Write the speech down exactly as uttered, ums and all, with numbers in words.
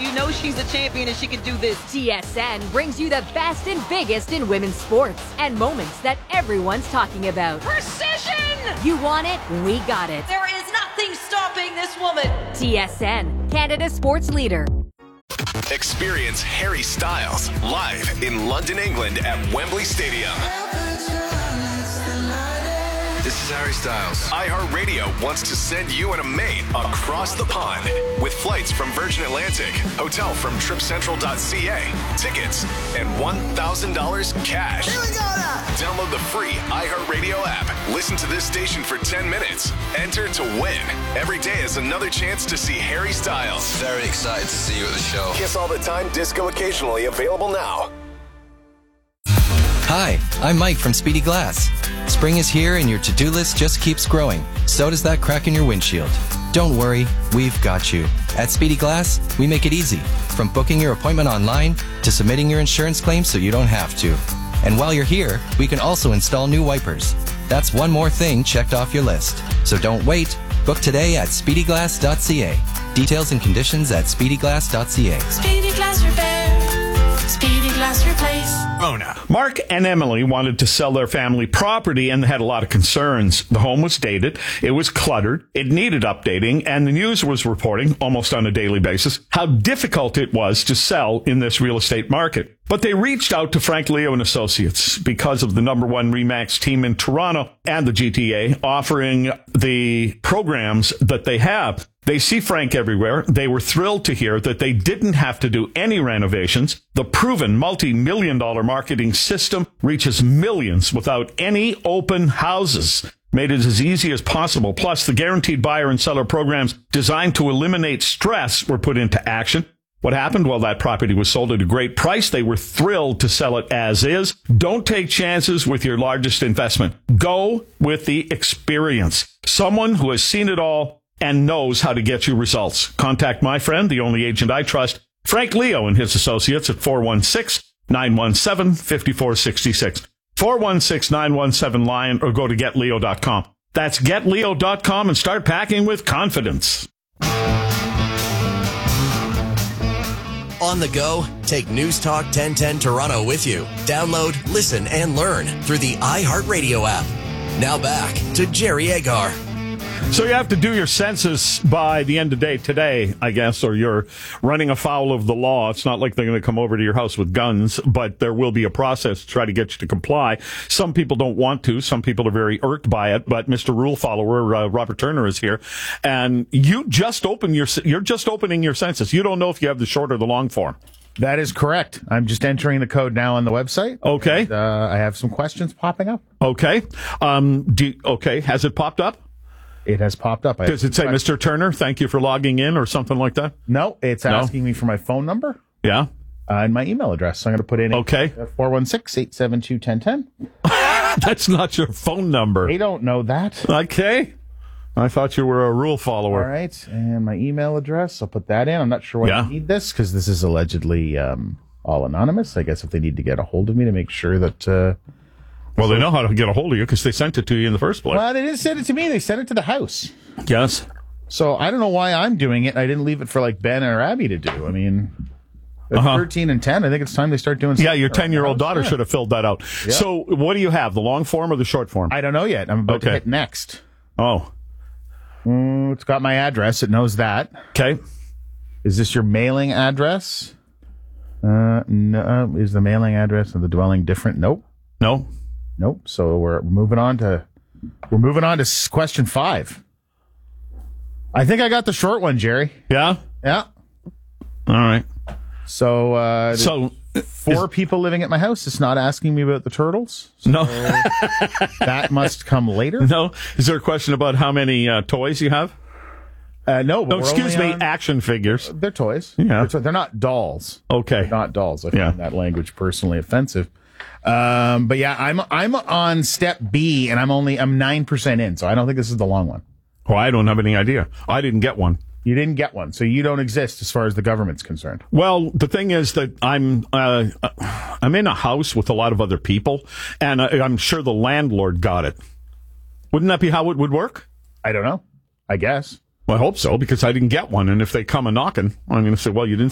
You know she's a champion and she can do this. T S N brings you the best and biggest in women's sports and moments that everyone's talking about. Precision! You want it? We got it. There is nothing stopping this woman. T S N, Canada's sports leader. Experience Harry Styles live in London, England at Wembley Stadium. This is Harry Styles. iHeartRadio wants to send you and a mate across the pond with flights from Virgin Atlantic, hotel from trip central dot c a, tickets, and one thousand dollars cash. Here we go now. Download the free iHeartRadio app. Listen to this station for ten minutes. Enter to win. Every day is another chance to see Harry Styles. Very excited to see you at the show. Kiss all the time, disco occasionally, available now. Hi, I'm Mike from Speedy Glass. Spring is here and your to-do list just keeps growing. So does that crack in your windshield. Don't worry, we've got you. At Speedy Glass, we make it easy. From booking your appointment online to submitting your insurance claim so you don't have to. And while you're here, we can also install new wipers. That's one more thing checked off your list. So don't wait. Book today at speedy glass dot c a. Details and conditions at speedy glass dot c a. Speedy Glass Repair. Speedy Glass Replace. Rona. Mark and Emily wanted to sell their family property and had a lot of concerns. The home was dated, it was cluttered, it needed updating, and the news was reporting, almost on a daily basis, how difficult it was to sell in this real estate market. But they reached out to Frank Leo and Associates because of the number one RE/MAX team in Toronto and the G T A offering the programs that they have. They see Frank everywhere. They were thrilled to hear that they didn't have to do any renovations. The proven multi-million dollar marketing system reaches millions without any open houses. Made it as easy as possible. Plus, the guaranteed buyer and seller programs designed to eliminate stress were put into action. What happened? Well, that property was sold at a great price. They were thrilled to sell it as is. Don't take chances with your largest investment. Go with the experience. Someone who has seen it all and knows how to get you results. Contact my friend, the only agent I trust, Frank Leo and his associates at four one six, nine one seven, five four six six. four one six, nine one seven, LION or go to get leo dot com. That's get leo dot com and start packing with confidence. On the go, take News Talk ten ten Toronto with you. Download, listen, and learn through the iHeartRadio app. Now back to Jerry Agar. So you have to do your census by the end of the day today, I guess, or you're running afoul of the law. It's not like they're going to come over to your house with guns, but there will be a process to try to get you to comply. Some people don't want to. Some people are very irked by it. But Mister Rule Follower, uh, Robert Turner, is here, and you just open your you're just opening your census. You don't know if you have the short or the long form. That is correct. I'm just entering the code now on the website. Okay. And, uh, I have some questions popping up. Okay. Um. Do you, okay. Has it popped up? It has popped up. Does it say, Mister Turner, thank you for logging in or something like that? No, it's No? asking me for my phone number Yeah. uh, and my email address. So I'm going to put in Okay. four one six, eight seven two, one zero one zero. That's not your phone number. They don't know that. Okay. I thought you were a rule follower. All right. And my email address, I'll put that in. I'm not sure why Yeah. I need this because this is allegedly um, all anonymous. I guess if they need to get a hold of me to make sure that... Uh, Well, they know how to get a hold of you because they sent it to you in the first place. well, they didn't send it to me. They sent it to the house. Yes. So I don't know why I'm doing it. I didn't leave it for like Ben or Abby to do. I mean, they're Uh-huh. thirteen and ten. I think it's time they start doing. Yeah, something your around ten-year-old the house. daughter Yeah. should have filled that out. So what do you have, the long form or the short form? I don't know yet. I'm about to Okay. hit next. Oh, Mm, it's got my address. It knows that. okay. Is this your mailing address? Uh, no. Is the mailing address of the dwelling different? Nope. No? Nope. So we're moving on to we're moving on to s- question five. I think I got the short one, Jerry. Yeah? Yeah. All right. So uh, So, four people living at my house. It's not asking me about the turtles. So no. that must come later. No? Is there a question about how many uh, toys you have? Uh, no. But No, we're excuse me, only on- action figures. They're toys. Yeah. They're, to- they're not dolls. Okay. They're not dolls. I find Yeah. that language personally offensive. Um, but yeah, I'm I'm on step B, and I'm only I'm nine percent in, so I don't think this is the long one. Oh, I don't have any idea. I didn't get one. You didn't get one, so you don't exist as far as the government's concerned. Well, the thing is that I'm uh, I'm in a house with a lot of other people, and I, I'm sure the landlord got it. Wouldn't that be how it would work? I don't know. I guess. Well, I hope so, because I didn't get one. And if they come a knocking, I'm going to say, well, you didn't